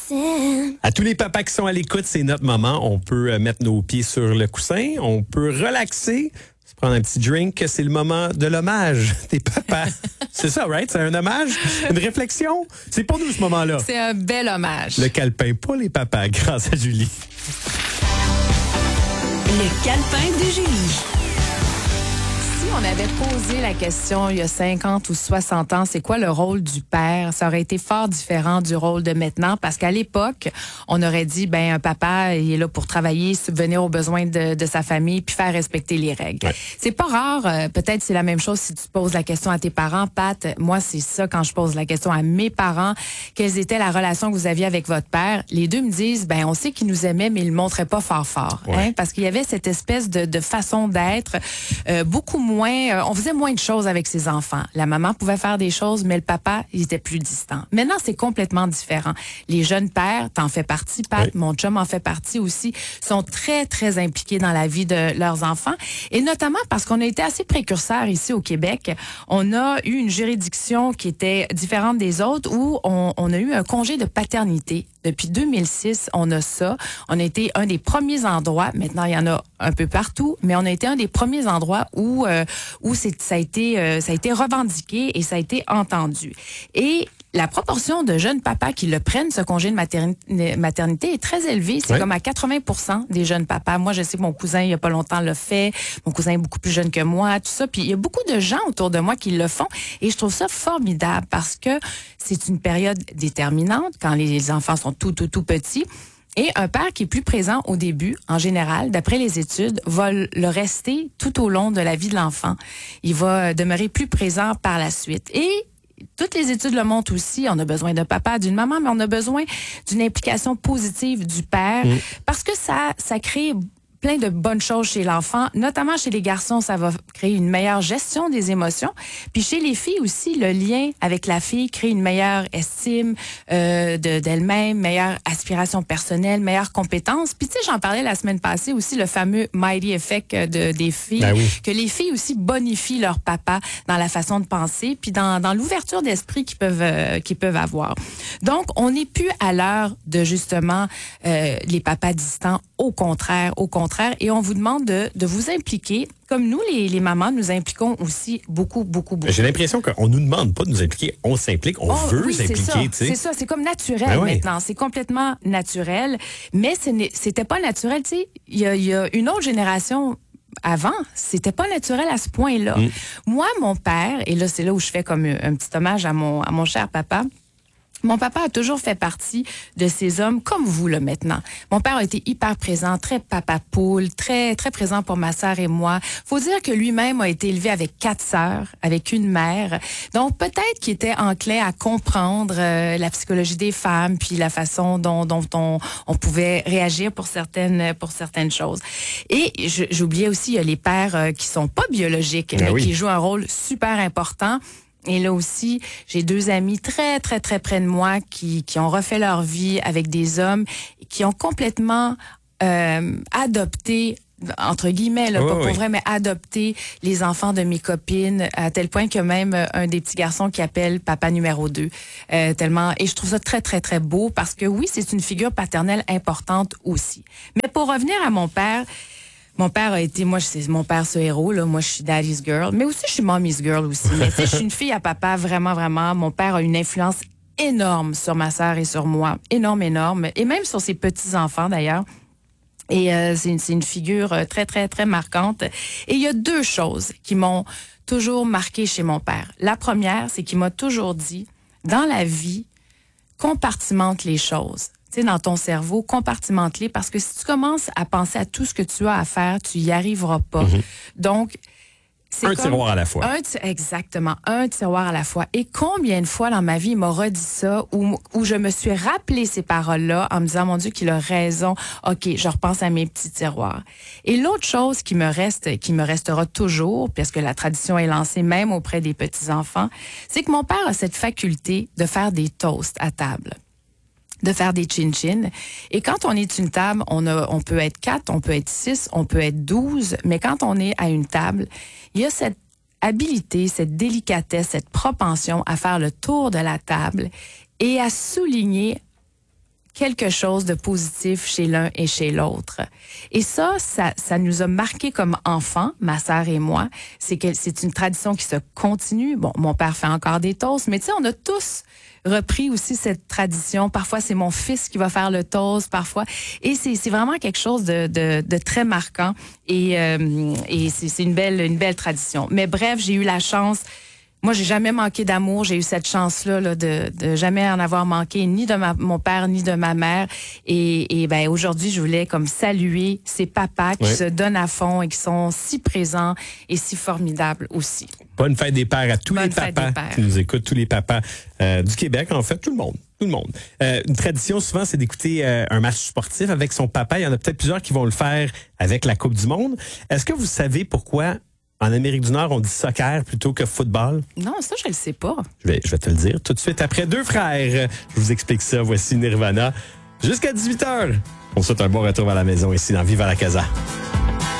À tous les papas qui sont à l'écoute, c'est notre moment. On peut mettre nos pieds sur le coussin, on peut relaxer, se prendre un petit drink. C'est le moment de l'hommage des papas. C'est ça, right? C'est un hommage, une réflexion. C'est pour nous ce moment-là. C'est un bel hommage. Le calepin, pas les papas, grâce à Julie. Le calepin de Julie. Si on avait posé la question il y a 50 ou 60 ans, c'est quoi le rôle du père? Ça aurait été fort différent du rôle de maintenant parce qu'à l'époque, on aurait dit, un papa, il est là pour travailler, subvenir aux besoins de sa famille puis faire respecter les règles. Ouais. C'est pas rare, peut-être c'est la même chose si tu poses la question à tes parents. Pat, moi, c'est ça quand je pose la question à mes parents. Quelle était la relation que vous aviez avec votre père? Les deux me disent, on sait qu'il nous aimait, mais il le montrait pas fort. Ouais. Hein, parce qu'il y avait cette espèce de façon d'être beaucoup moins. On faisait moins de choses avec ses enfants. La maman pouvait faire des choses, mais le papa, il était plus distant. Maintenant, c'est complètement différent. Les jeunes pères, t'en fais partie, Pat, oui. Mon chum en fait partie aussi, sont très, très impliqués dans la vie de leurs enfants. Et notamment parce qu'on a été assez précurseurs ici au Québec. On a eu une juridiction qui était différente des autres où on a eu un congé de paternité. Depuis 2006, on a ça. On a été un des premiers endroits, maintenant il y en a un peu partout, mais on a été un des premiers endroits où ça a été revendiqué et ça a été entendu. Et la proportion de jeunes papas qui le prennent, ce congé de maternité, est très élevée. C'est comme à 80% des jeunes papas. Moi, je sais que mon cousin, il y a pas longtemps, l'a fait. Mon cousin est beaucoup plus jeune que moi, tout ça. Puis il y a beaucoup de gens autour de moi qui le font. Et je trouve ça formidable parce que c'est une période déterminante quand les enfants sont tout petits. Et un père qui est plus présent au début, en général, d'après les études, va le rester tout au long de la vie de l'enfant. Il va demeurer plus présent par la suite. Et toutes les études le montrent aussi. On a besoin d'un papa, d'une maman, mais on a besoin d'une implication positive du père parce que ça crée plein de bonnes choses chez l'enfant, notamment chez les garçons, ça va créer une meilleure gestion des émotions. Puis chez les filles aussi, le lien avec la fille crée une meilleure estime d'elle-même, meilleure aspiration personnelle, meilleure compétence. Puis tu sais, j'en parlais la semaine passée aussi, le fameux Mighty Effect des filles, que les filles aussi bonifient leur papa dans la façon de penser, puis dans l'ouverture d'esprit qu'ils peuvent avoir. Donc, on n'est plus à l'heure de justement les papas distants. Au contraire. Et on vous demande de vous impliquer. Comme nous, les mamans, nous impliquons aussi beaucoup. J'ai l'impression qu'on nous demande pas de nous impliquer. On s'implique, on veut s'impliquer. C'est ça, c'est comme naturel maintenant. C'est complètement naturel. Mais c'était pas naturel. Tu sais, il y a une autre génération avant, c'était pas naturel à ce point-là. Moi, mon père, et là, c'est là où je fais comme un petit hommage à mon cher papa. Mon papa a toujours fait partie de ces hommes comme vous, là, maintenant. Mon père a été hyper présent, très papa poule, très, très présent pour ma sœur et moi. Faut dire que lui-même a été élevé avec 4 sœurs, avec une mère. Donc, peut-être qu'il était enclin à comprendre la psychologie des femmes, puis la façon dont on pouvait réagir pour certaines choses. Et j'oubliais aussi, il y a les pères qui sont pas biologiques, mais qui jouent un rôle super important. Et là aussi, j'ai 2 amis très, très, très près de moi qui ont refait leur vie avec des hommes qui ont complètement adopté, entre guillemets, pas pour vrai, mais adopté les enfants de mes copines, à tel point qu'il y a même un des petits garçons qui appelle papa numéro 2. Tellement. Et je trouve ça très, très, très beau parce que oui, c'est une figure paternelle importante aussi. Mais pour revenir à mon père a été, moi, c'est mon père, ce héros, là. Moi, je suis daddy's girl. Mais aussi, je suis mommy's girl aussi. Mais tu sais, je suis une fille à papa, vraiment, vraiment. Mon père a une influence énorme sur ma sœur et sur moi. Énorme. Et même sur ses petits-enfants, d'ailleurs. Et c'est une figure très, très, très marquante. Et il y a 2 choses qui m'ont toujours marqué chez mon père. La première, c'est qu'il m'a toujours dit, dans la vie, compartimente les choses. Tu sais, dans ton cerveau, compartimente-les, parce que si tu commences à penser à tout ce que tu as à faire, tu y arriveras pas. Donc, c'est tiroir à la fois. Exactement, un tiroir à la fois. Et combien de fois dans ma vie il m'a redit ça, où je me suis rappelé ces paroles-là en me disant, mon Dieu, qu'il a raison. OK, je repense à mes petits tiroirs. Et l'autre chose qui me restera toujours, parce que la tradition est lancée même auprès des petits-enfants, c'est que mon père a cette faculté de faire des toasts à table, de faire des chin-chin. Et quand on est une table, on peut être 4, on peut être 6, on peut être 12, mais quand on est à une table, il y a cette habilité, cette délicatesse, cette propension à faire le tour de la table et à souligner quelque chose de positif chez l'un et chez l'autre. Et ça nous a marqué comme enfants, ma sœur et moi. C'est une tradition qui se continue. Bon, mon père fait encore des toasts, mais tu sais, on a tous repris aussi cette tradition. Parfois, c'est mon fils qui va faire le toast, parfois. Et c'est vraiment quelque chose de très marquant. Et c'est une belle tradition. Mais bref, j'ai eu la chance. Moi, j'ai jamais manqué d'amour. J'ai eu cette chance-là là, de jamais en avoir manqué, ni de mon père, ni de ma mère. Et ben aujourd'hui, je voulais comme saluer ces papas qui se donnent à fond et qui sont si présents et si formidables aussi. Bonne fête des pères à tous les papas qui nous écoutent, tous les papas du Québec, en fait, tout le monde. Tout le monde. Une tradition, souvent, c'est d'écouter un match sportif avec son papa. Il y en a peut-être plusieurs qui vont le faire avec la Coupe du Monde. Est-ce que vous savez pourquoi en Amérique du Nord, on dit soccer plutôt que football? Non, ça, je le sais pas. Je vais te le dire tout de suite après Deux frères. Je vous explique ça. Voici Nirvana. Jusqu'à 18h. On souhaite un bon retour à la maison ici dans Viva la Casa.